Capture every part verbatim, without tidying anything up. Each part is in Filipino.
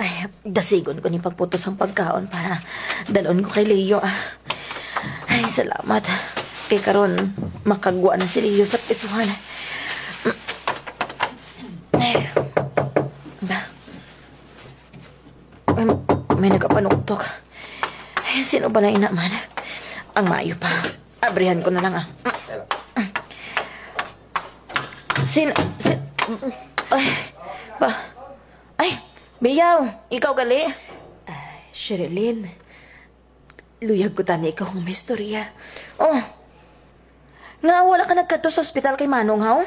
Ay, dasigon ko ni pagputos ang pagkaon para dalon ko kay Leo. Ah. Ay, salamat. Kay karon makagwa na si Leo sa pisuhan. Ay, ba? Ay, may nagapanuktok. Ay, sino ba na inaman? Ang mayo pa. Abrihan ko na lang ah. Sin... sin ay, ba? Ay, Biyaw, ikaw gali? Ay, Sherilyn, luyag ko tani ikaw kung may istorya. Oh, nga wala ka nagkadto sa ospital kay Manong, haw?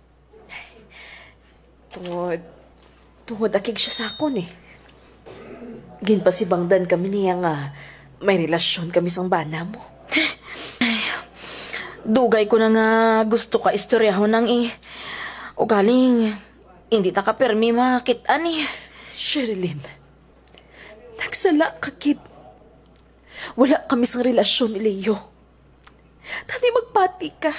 Tungod, tungod akig siya sa akon eh. Ginpasibangdan kami niya nga may relasyon kami sang bana mo. Ay, dugay ko na nga gusto ka istoryahon nang eh. O galing, hindi ta ka permi makitaan eh. Sherilyn, nagsala ka, kid. Wala kami sa relasyon ni Leo. Tani magpati ka.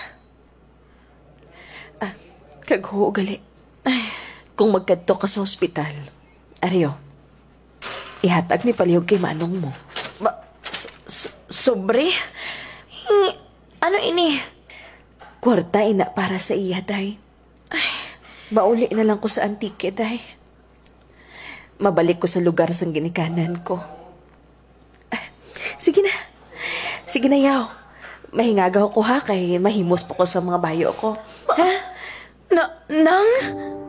Ah, kagho gali. Ay, kung magkadto ka sa ospital, Aryo, ihatag ni palihog kay manong mo. Ba, so, sobre? Eh, ano ini? Kwarta ina para sa iya, day. Ay, mauli na lang ko sa antike, day. Mabalik ko sa lugar sa ginikanan ko. Ah, sige na. Sige na, yaw. Mahingagaw ko ha, kay mahimos po ko sa mga bayo ko. Ha? Na, nang?